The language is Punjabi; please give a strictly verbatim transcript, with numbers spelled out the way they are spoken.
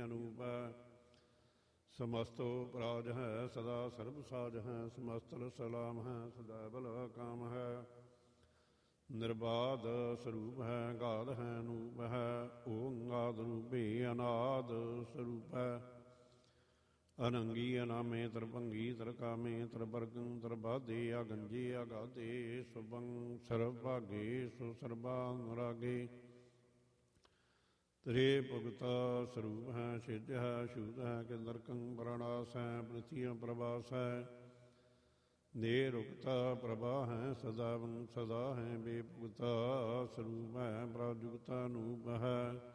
ਅਨੂਪ ਹੈ। ਸਮਸਤੋ ਪਰਾਜ ਹੈ ਸਦਾ ਸਰਬ ਸਾਜ ਹੈ। ਸਮਸਤਲ ਸਲਾਮ ਹੈ ਸਦਾ ਬਲ ਕਾਮ ਹੈ। ਨਿਰਬਾਧ ਸਰੂਪ ਹੈ ਗਾਧ ਹੈ ਅਨੂਪ ਹੈ। ਓੰਗਾਦ ਰੂਪੇ ਅਨਾਦ ਸਰੂਪ ਹੈ। ਅਨੰਗੀ ਅਨਾਮੇ ਤਰਭੰਗੀ ਤਰਕਾਮੇ ਤਰਬਰਗੰ ਤਰਬਾਧੇ ਆਗੰਜੇ ਆਗਾਧੇ ਸੁਭੰ ਸਰਬ ਭਾਗੇ ਸੁ ਸਰਬਾ ਅਨੁਰਾਗੇ। ਤ੍ਰੇ ਭਗਤਾ ਸਰੂਪ ਹੈ ਛਿਜ ਹੈ ਛੂਤ ਹੈ ਕਿੰਦਰਕੰ ਪ੍ਰਣਾਸ ਹੈ ਪ੍ਰਿਥਿਵੀ ਪ੍ਰਭਾਸ ਹੈ। ਦੇ ਰੁਕਤਾ ਪ੍ਰਭਾ ਹੈ ਸਦਾ ਸਦਾ ਹੈ ਬੇਭੁਗਤਾ ਸਰੂਪ ਹੈ ਪ੍ਰਜੁਗਤਾ ਅਨੂਪ ਹੈ।